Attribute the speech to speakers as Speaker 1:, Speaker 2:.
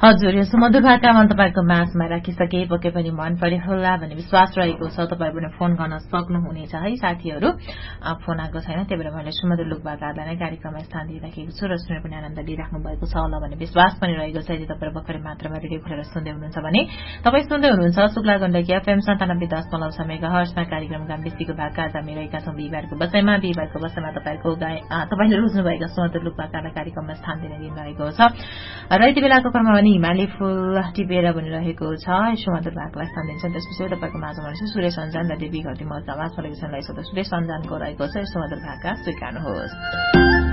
Speaker 1: हजुर, यो सुमधुर भाकामा तपाईँको माझमा राखिसके पक्कै पनि मन पर्यो होला भन्ने विश्वास रहेको छ। तपाईँ पनि फोन गर्न सक्नुहुनेछ है साथीहरू। फोन आएको छैन, त्यही भएर मैले सुमधुर लोकभाकालाई नै कार्यक्रममा स्थान दिइराखेको छु र सुनेर पनि आनन्द लिइराख्नु भएको छ होला भन्ने विश्वास पनि रहेको छ। यदि तपाईँ भर्खरै मात्रामा रेडियो खोलेर सुन्दै हुनुहुन्छ भने तपाईँ सुन्दै हुनुहुन्छ शुक्ला गण्डकी एफएम 97.6 मेगाहर्जमा कार्यक्रम गाम्बेसीको भाका। आज हामी रहेका छौं बिहिबारको बसाइमा। बिहिबारको बसाइमा तपाईँले रोज्नुभएका सुमधुर लोकभाकालाई कार्यक्रममा स्थान दिन दिइरहेको छ र यति बेलाको क्रममा पनि हिमाली फूल टिपेर बनिरहेको छ। सुमधुर भाकालाई स्थान दिन्छ। त्यसपछि तपाईँको माझमा हुनुहुन्छ सुरेश अन्जान र देवी घरती मौजमा आवाज फलेको छ। सुरेश अन्जानको रहेको छ सुमधुर भाका स्वीकार्नुहोस्।